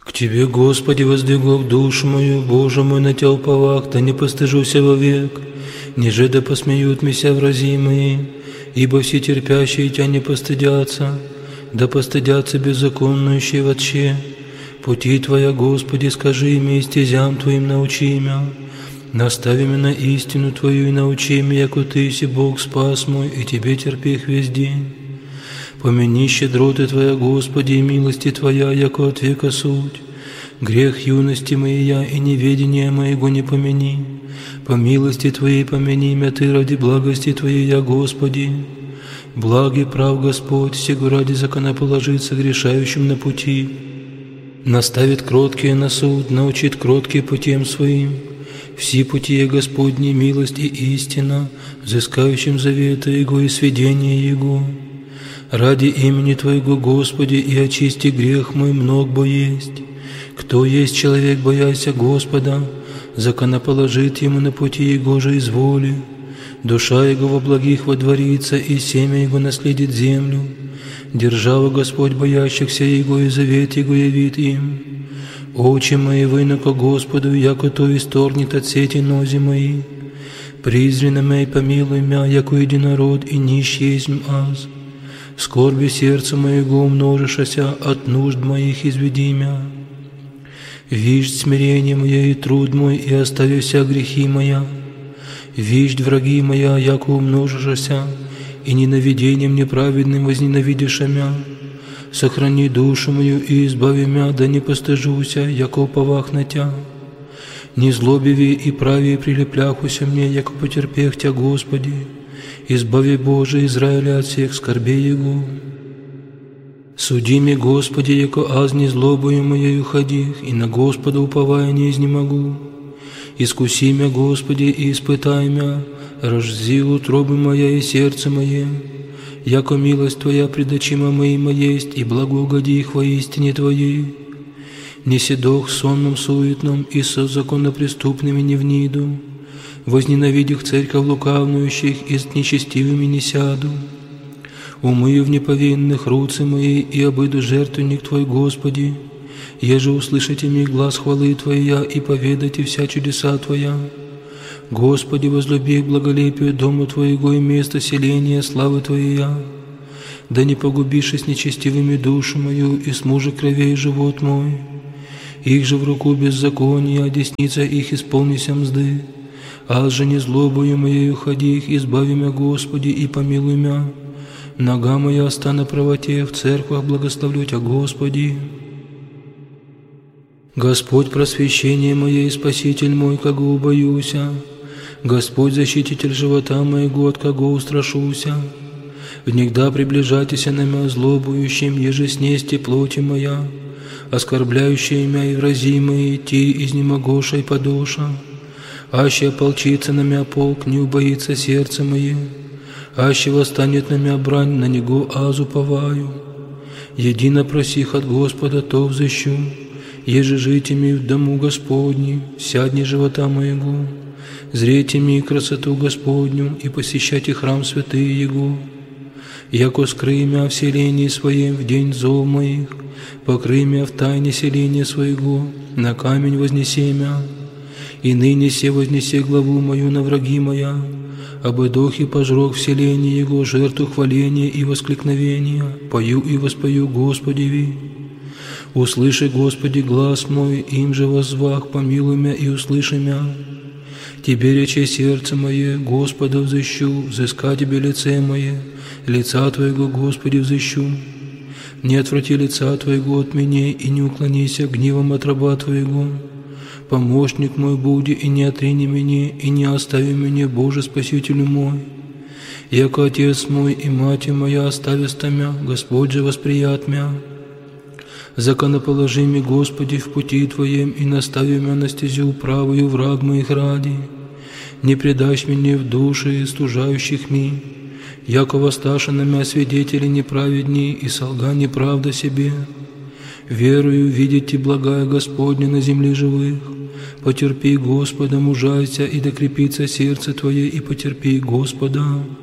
К Тебе, Господи, воздвигу душу мою, Боже мой, на Тя уповах, да не постыжуся вовек, ниже да посмеют меня врази мои, ибо все терпящие Тя не постыдятся, да постыдятся беззаконнующие вообще. Пути Твоя, Господи, скажи мне, и стезям Твоим научи меня. Настави меня на истину Твою и научи меня, яко Ты си Бог спас мой, и Тебе терпех весь день. Помяни щедроты Твоя, Господи, и милости Твоя, яко от века суть. Грех юности моей и неведения моего не помяни. По милости Твоей помяни меня Ты ради благости Твоей, я, Господи. Благ и прав Господь, сего ради законоположиться грешающим на пути. Наставит кроткие на суд, научит кроткие путем своим. Все пути Господни, милость и истина, взыскающим завета Его и сведения Его. Ради имени Твоего, Господи, и очисти грех мой мног бо есть. Кто есть человек, бояся Господа, законоположит ему на пути Его же изволи. Душа Его во благих водворится, и семя Его наследит землю. Держава Господь боящихся Его, и завет Его явит им. Очи мои выноко Господу, яко то исторгнет от сети нози мои. Призри на мя и помилуй мя, яко единород, и нищ есмь аз. Скорби сердца моего умножишася, от нужд моих изведи мя. Виждь смирение мое и труд мой, и остави вся грехи моя. Виждь враги моя, яко умножишася, и ненавидением неправедным возненавидиша мя. Сохрани душу мою и избави мя, да не постыжуся, яко уповах на Тя. Не злобиви и прави прилепляхуся мне, яко потерпех Тя, Господи. Избави, Боже, Израиля от всех скорбей Его. Суди мне, Господи, яко аз не злобою моею ходих, и на Господа уповая не изнемогу. Искуси мя, Господи, и испытай мя, разжзи утробы моя и сердце мое. Яко милость Твоя пред очима моима есть, и благоугоди их во истине Твоей. Не седох сонным суетным, и со законопреступными не вниду. Возненавидях церковь лукавнующих, и с нечестивыми не сяду. Умыю в неповинных руцы мои, и обыду жертвенник Твой, Господи. Еже услышите мне глаз хвалы Твоя, и поведайте вся чудеса Твоя. Господи, возлюби к благолепию дому Твоего и место селения славы Твоя. Да не погубишь с нечестивыми душу мою, и с мужа кровей живот мой. Их же в руку беззакония, а десница их исполнися мзды. Аз же не злобою моею ходи их, избави мя, Господи, и помилуй мя. Нога моя ста на правоте, в церквах благословлю Тя, Господи. Господь, просвещение мое и Спаситель мой, кого убоюся. Господь, защититель живота моего, от кого устрашуся. Внегда приближайтеся на мя злобующим, еже снести плоти моя, оскорбляющие мя и врази мои, ти изнемогоша и подоша. Аще ополчится на мя полк, не убоится сердце мое. Аще восстанет на мя брань, на него аз уповаю. Едино просих от Господа, то взыщу. Еже жите ми в дому Господнем, сядни живота моего. Зрейте ми красоту Господню, и посещайте храм святый Его. Яко скрый мя в селении своем в день зов моих, покрый мя в тайне селения своего, на камень вознеси мя. И ныне се вознеси главу мою на враги моя, обыдох и пожрок в селении Его жертву хваления и воскликновения, пою и воспою Господеви. Услыши, Господи, глаз мой, им же воззвах, помилуй мя и услыши мя. Тебе рече сердце мое, Господа взыщу, взыска Тебе лице мое, лица Твоего, Господи, взыщу. Не отврати лица Твоего от меня, и не уклонися гневом от раба Твоего. Помощник мой буди, и не отрини меня, и не остави меня, Боже, Спасителю мой. Яко Отец мой и Мать моя остависта мя, Господь же восприят мя. Законоположи ми, Господи, в пути Твоем, и настави мя на стезю правую враг моих ради. Не предашь меня в души стужающих ми, яко воссташа на мя свидетели неправедни, и солга неправда себе. Верую видеть Ти благая Господня на земле живых. Потерпи, Господа, мужайся, и докрепится сердце Твое, и потерпи, Господа.